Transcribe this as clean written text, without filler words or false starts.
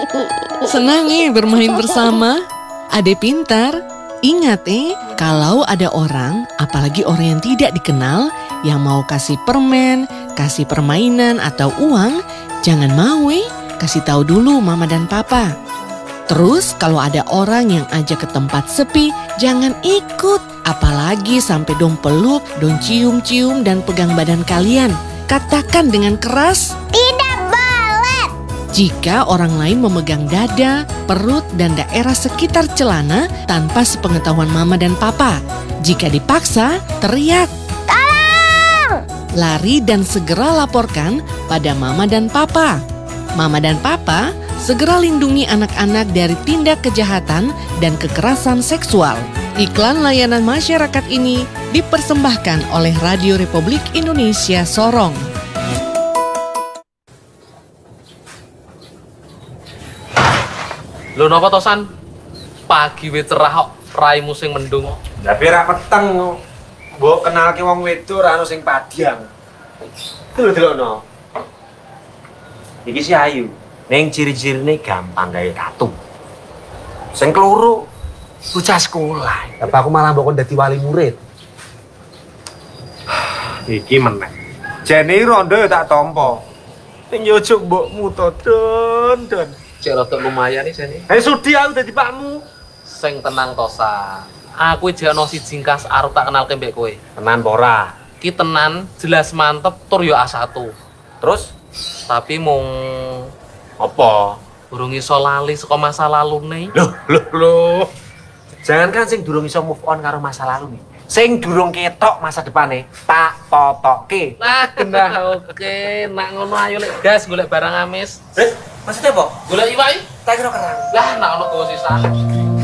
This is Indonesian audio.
Senang bermain bersama. Ade pintar. Ingat kalau ada orang, apalagi orang yang tidak dikenal, yang mau kasih permen, kasih permainan atau uang, jangan mau kasih tahu dulu mama dan papa. Terus kalau ada orang yang ajak ke tempat sepi, jangan ikut. Apalagi sampai dong peluk, dong cium-cium dan pegang badan kalian. Katakan dengan keras, tidak boleh. Jika orang lain memegang dada, perut, dan daerah sekitar celana tanpa sepengetahuan mama dan papa. Jika dipaksa, teriak, Tolong! lari dan segera laporkan pada mama dan papa. Mama dan papa segera lindungi anak-anak dari tindak kejahatan dan kekerasan seksual. Iklan layanan masyarakat ini dipersembahkan oleh Radio Republik Indonesia Sorong. Lho napa to San? Pagi wis cerah kok raimu sing mendung. Tapi ra peteng. Mbok kenalke wong wedok ra ono sing padiang. Ku lho delokno. Iki si Ayu. Ning ciri-cirine gampang gawe tatu. Sing keloro bocah sekolah. Apa aku malah mbok dadi wali murid? Iki meneh. Jene rondo tak tampa. Ning yo ojo mbokmu to, Don. Cek rodok lumayan nih sini. Sudi aku dadi pakmu. Sing tenang to San. Aku iki ono siji kas arep tak kenalke mbek kowe. Tenan apa ora? Ki tenan, jelas mantep tur yo A1. Terus Tapi mung apa? durung iso lali saka masa lalune. Loh. Jangan kan sing durung iso move on karo masa lalu nih. Sing durung ketok masa depane, tak totokke. Nah, genah oke. Nak ngono ayo lek gas golek barang amis. Maksudnya apa? Golek iwak. Tak kira kerang. Lah, nak ono go sisa.